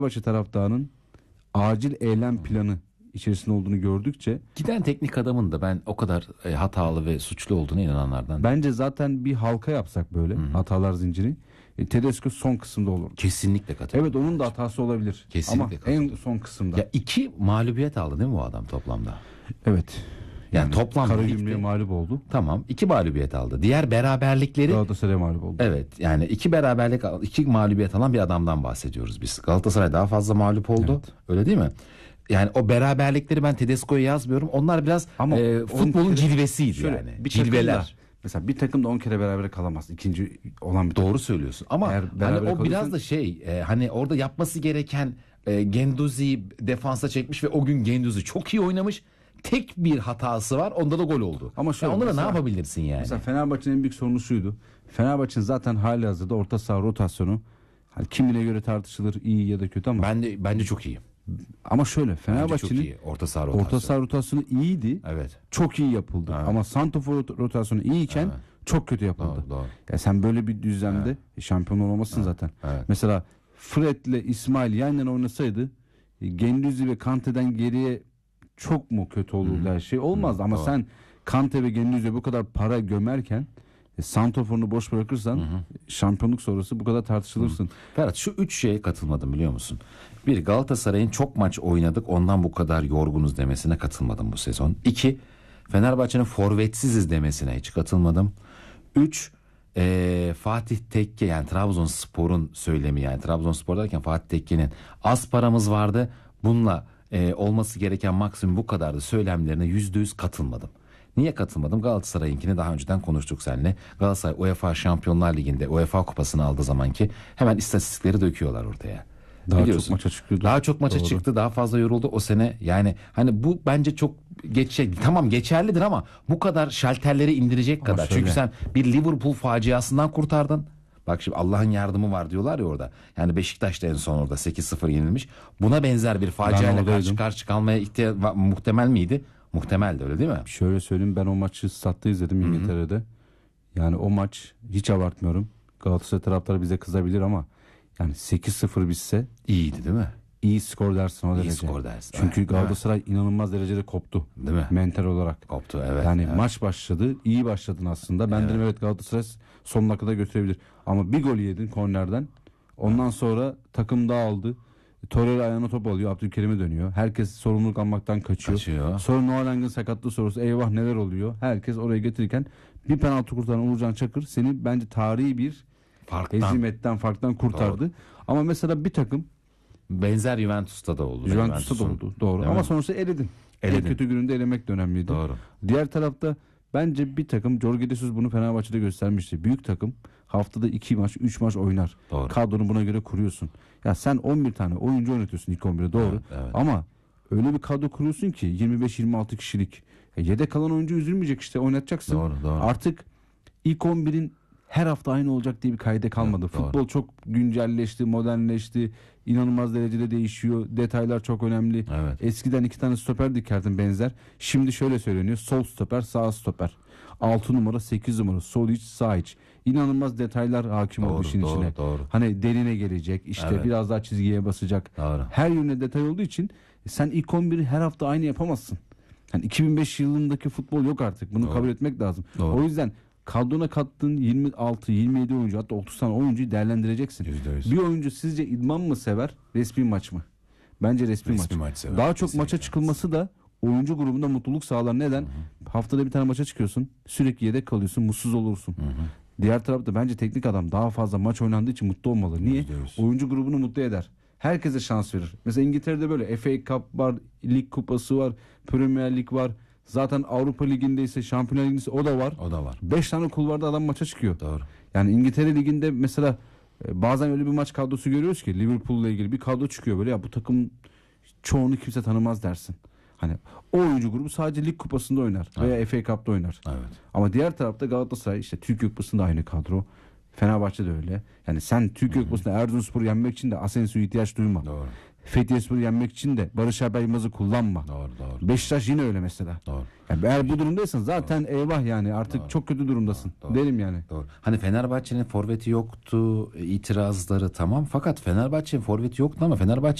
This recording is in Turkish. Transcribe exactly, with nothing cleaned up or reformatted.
Fenerbahçe taraftarının acil eylem planı içerisinde olduğunu gördükçe Giden teknik adamın da ben o kadar e, hatalı ve suçlu olduğuna inananlardan. bence zaten bir halka yapsak böyle Hı hı. hatalar zinciri e, Tedesco son kısımda olur. Kesinlikle katılıyorum. Evet, onun da hatası olabilir. Kesinlikle Ama en katılıyorum. son kısımda. Ya iki mağlubiyet aldı değil mi bu adam toplamda? Evet. Yani toplamda Karagümrük'e hiçbir- mağlup oldu. Tamam, iki mağlubiyet aldı. Diğer beraberlikleri Galatasaray'a mağlup oldu. evet, yani iki beraberlik al- iki mağlubiyet alan bir adamdan bahsediyoruz biz. Galatasaray daha fazla mağlup oldu. Evet. Öyle değil mi? Yani o beraberlikleri ben Tedesco'ya yazmıyorum. Onlar biraz Ama e, on futbolun kere- cilvesiydi Şöyle, yani. bir takım da- Cilveler. mesela bir takım da on kere beraber kalamaz. İkinci olan bir takım. Doğru söylüyorsun. Ama Eğer hani beraber o biraz kalırsan- da şey e, hani orada yapması gereken e, Genduzi'yi defansa çekmiş ve o gün Genduzi çok iyi oynamış. Tek bir hatası var. Onda da gol oldu. Ama şöyle, ya onlara mesela- ne yapabilirsin yani? Mesela Fenerbahçe'nin en büyük sorunu şuydu. Fenerbahçe'nin zaten hali hazırda orta saha rotasyonu hani kimine göre tartışılır, iyi ya da kötü ama Ben de bence çok iyi. ama şöyle Bence çok Fenerbahçe'nin iyi. Orta saha rotasyonu. orta saha rotasyonu iyiydi. Evet. Çok iyi yapıldı. Evet. Ama santrafor rot- rotasyonu iyiyken Evet. çok kötü yapıldı. Doğru, doğru. Ya sen böyle bir düzlemde şampiyon olamazsın zaten. Evet. Mesela Fred'le İsmail yan yana oynasaydı e, Genduzi ve Kante'den geriye çok mu kötü olurdu her şey? Olmazdı ama doğru. sen Kante ve Genduzi'ye bu kadar para gömerken e, santraforunu boş bırakırsan şampiyonluk sonrası bu kadar tartışılırsın. Ferhat, şu üç şeye katılmadım biliyor musun? Bir, Galatasaray'ın çok maç oynadık ondan bu kadar yorgunuz demesine katılmadım bu sezon. İki, Fenerbahçe'nin forvetsiziz demesine hiç katılmadım. Üç, eee, Fatih Tekke yani Trabzonspor'un söylemi yani Trabzonspor derken Fatih Tekke'nin az paramız vardı. Bununla eee, olması gereken maksimum bu kadardı söylemlerine yüzde yüz katılmadım. Niye katılmadım? Galatasaray'ınkini daha önceden konuştuk seninle. Galatasaray UEFA Şampiyonlar Ligi'nde UEFA kupasını aldığı zamanki hemen istatistikleri döküyorlar ortaya. Daha Biliyorsun. çok maça çıkıyordu. Daha çok maça Doğru. çıktı, daha fazla yoruldu o sene. Yani hani bu bence çok geçe tamam geçerlidir ama bu kadar şalterleri indirecek Ama kadar. şöyle. Çünkü sen bir Liverpool faciasından kurtardın. Bak şimdi Allah'ın yardımı var diyorlar ya orada. Yani Beşiktaş da en son orada sekiz sıfır yenilmiş. Buna benzer bir faciayla karşı oradaydım. karşı kalmaya ihtiyaç muhtemel miydi? Muhtemeldi, öyle değil mi? Şöyle söyleyeyim, ben o maçı statta izledim İngiltere'de. Yani o maç hiç abartmıyorum. Galatasaray taraftarı bize kızabilir ama yani sekiz sıfır bitse İyiydi değil mi? iyi skor dersin o İyi derece. skor dersin. Çünkü Evet, Galatasaray inanılmaz derecede koptu. Değil mi? Mental olarak. Koptu, evet. Yani evet. maç başladı. İyi başladın aslında. Ben Evet. dedim evet Galatasaray son dakikada götürebilir. Ama bir gol yedin kornerden. Ondan sonra takım dağıldı. Torreira ayağına top alıyor. Abdülkerim'e dönüyor. Herkes sorumluluk almaktan kaçıyor. Kaçıyor. Sonra Noah Lang'ın sakatlığı sorusu eyvah neler oluyor. Herkes oraya getirirken bir penaltı kurtaran Uğurcan Çakır seni bence tarihi bir Farktan. hezimetten farktan kurtardı. Ama mesela bir takım Benzer Juventus'ta da oldu. Juventus'ta da Juventus'un. oldu. Doğru. Değil Ama mi? sonrasında eledin. Eledin. En kötü gününde elemek de önemliydi. Doğru. Diğer tarafta bence bir takım, Jorge Jesus bunu Fenerbahçe'de göstermişti. Büyük takım haftada iki maç, üç maç oynar. Doğru. Kadronu buna göre kuruyorsun. Ya sen on bir tane oyuncu oynatıyorsun ilk on bire, doğru. Evet, evet. Ama öyle bir kadro kuruyorsun ki yirmi beş yirmi altı kişilik. E, yedek kalan oyuncu üzülmeyecek işte, oynatacaksın. Doğru, doğru. Artık ilk on birin her hafta aynı olacak diye bir kaide kalmadı. Evet, doğru. Futbol çok güncelleşti, modernleşti. İnanılmaz derecede değişiyor. Detaylar çok önemli. Evet. Eskiden iki tane stoper dikerdin benzer. Şimdi şöyle söyleniyor. Sol stoper, sağ stoper. altı numara, sekiz numara. Sol iç, sağ iç. İnanılmaz detaylar hakim oldu Doğru, işin doğru, içine. doğru. Hani derine gelecek. İşte Evet. biraz daha çizgiye basacak. Doğru. Her yönde detay olduğu için sen ilk on biri her hafta aynı yapamazsın. Yani iki bin beş yılındaki futbol yok artık. Bunu Doğru. kabul etmek lazım. Doğru. O yüzden kadrona kattığın yirmi altı yirmi yedi oyuncu, hatta otuz tane oyuncuyu değerlendireceksin. Yüzde yüz. Bir oyuncu sizce idman mı sever, resmi maç mı? Bence resmi, Resmi maç. maç sever, Daha çok kesinlikle. maça çıkılması da oyuncu grubunda mutluluk sağlar. Neden? Haftada bir tane maça çıkıyorsun. Sürekli yedek kalıyorsun. Mutsuz olursun. Diğer tarafta bence teknik adam daha fazla maç oynandığı için mutlu olmalı. Niye? Yüzde yüz. Oyuncu grubunu mutlu eder. Herkese şans verir. Mesela İngiltere'de böyle F A Cup var, lig kupası var, Premier Lig var. Zaten Avrupa Ligi'nde ise, Şampiyonlar Ligi'nde ise o da var. O da var. beş tane kulvarda adam maça çıkıyor. Doğru. Yani İngiltere Ligi'nde mesela e, bazen öyle bir maç kadrosu görüyoruz ki Liverpool'la ilgili bir kadro çıkıyor böyle, ya bu takım çoğunu kimse tanımaz dersin. Hani o oyuncu grubu sadece lig kupasında oynar veya F A Cup'ta oynar. Evet. Ama diğer tarafta Galatasaray işte Türkiye Kupası'nda aynı kadro. Fenerbahçe de öyle. Yani sen Türkiye Kupası'nda Erzurumspor'u yenmek için de Asensio'ya ihtiyaç duyma. Doğru. Fethiyespor'u yenmek için de Barış Alper Yılmaz'ı kullanma. Doğru doğru. Beşiktaş yine öyle mesela. Doğru. Yani eğer bu durumdaysan zaten eyvah yani artık Doğru. çok kötü durumdasın Doğru. derim yani. Doğru. Hani Fenerbahçe'nin forveti yoktu, itirazları tamam. Fakat Fenerbahçe'nin forveti yoktu ama Fenerbahçe